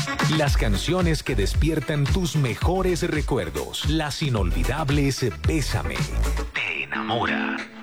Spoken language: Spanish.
Las canciones que despiertan tus mejores recuerdos. Las inolvidables Bésame. Te enamora.